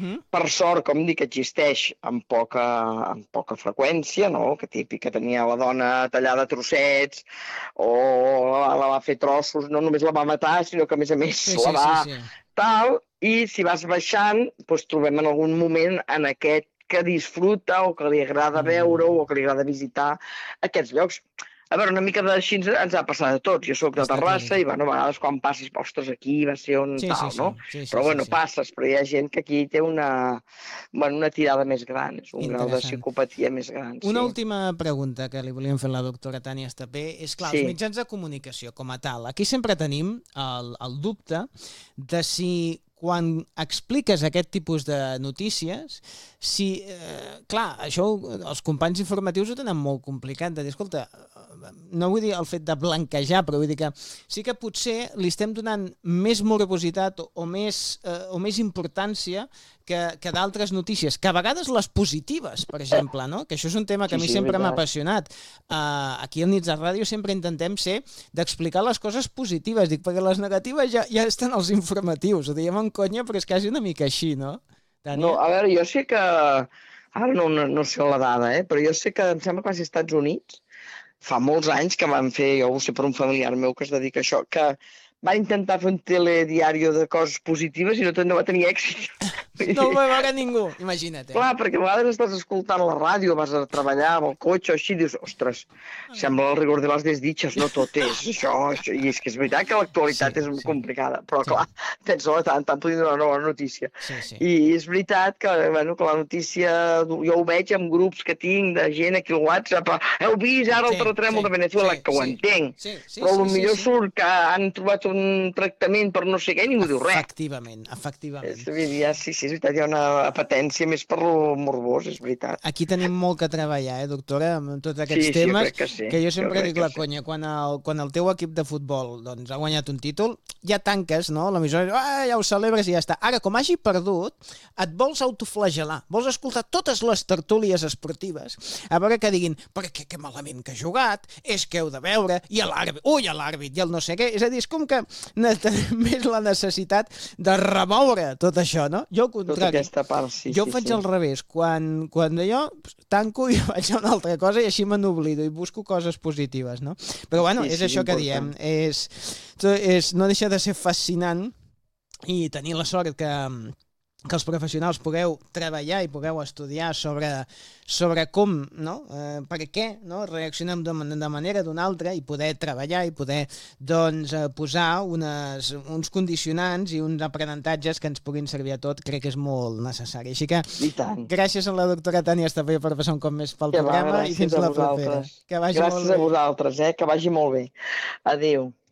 Per sort, com dic, existeix amb poca freqüència, no? Que típica tenia la dona tallada a trossets o la va fer trossos, no només la va matar, sinó que a més la va tal, i si vas baixant, doncs trobem en algun moment en aquest que disfruta o que li agrada veure o que li agrada visitar aquests llocs. A veure, una mica d'així ens ha passat a tots. Jo soc de Terrassa i, bueno, a vegades quan passis, ostres, aquí va ser on tal, no? Però, bueno, passes, però hi ha gent que aquí té una tirada més gran, és un grau de psicopatia més gran. Una última pregunta que li volíem fer a la doctora Tània Estapé és, clar, els mitjans de comunicació com a tal, aquí sempre tenim el dubte de si quan expliques aquest tipus de notícies, clar, això els companys informatius ho tenen molt complicat, de dir, escolta, no vull dir el fet de blanquejar, però vull dir que sí que potser li estem donant més morbositat o més importància que d'altres notícies, que a vegades les positives, per exemple, no? Que això és un tema que a mi sempre m'ha apassionat. Aquí al Nits de Ràdio sempre intentem ser d'explicar les coses positives, dic, perquè les negatives ja estan als informatius, ho diem en conya, però és quasi una mica així, no? No, a veure, jo sé que, ara no sé la dada, però jo sé que em sembla que va ser als Estats Units, fa molts anys que van fer, jo ho sé per un familiar meu que es dedica a això, que van intentar fer un telediari de coses positives i no va tenir èxit. No el va veure ningú, imagina't. Clar, perquè a vegades estàs escoltant la ràdio, vas a treballar amb el cotxe o així, dius, ostres, sembla el rigor de les desditxes, no tot és això, i és que és veritat que l'actualitat és complicada, però clar, tens tant podem donar una bona notícia. I és veritat que la notícia, jo ho veig en grups que tinc de gent aquí al WhatsApp, heu vist ara el terratrèmol de Venezuela, que ho entenc, però potser surt que han trobat un tractament per no sé què i ningú diu res. Efectivament. Sí, és veritat, hi ha una apetència més per lo morbós, és veritat. Aquí tenim molt que treballar, doctora, amb tots aquests temes, que jo sempre dic la conya, quan el teu equip de futbol ha guanyat un títol, ja tanques, no? L'emissora, ja ho celebres i ja està. Ara, com hagi perdut, et vols autoflagelar, vols escoltar totes les tertúlies esportives, a veure que diguin, perquè que malament que ha jugat, és que heu de veure, i l'àrbit, i el no sé què, és a dir, és com que més la necessitat de remoure tot això, no? Jo al contrari, jo faig al revés, quan jo tanco i vaig a una altra cosa i així me n'oblido i busco coses positives, no? Però bueno, és això que diem, no deixa de ser fascinant i tenir la sort que els professionals pugueu treballar i pugueu estudiar sobre com, no? Per què reaccionem de manera d'una altra i poder treballar i poder posar uns condicionants i uns aprenentatges que ens puguin servir a tot, crec que és molt necessari. Així que gràcies a la doctora Tània Estapé per passar un cop més pel programa i fins la propera. Gràcies a vosaltres, que vagi molt bé. Adéu.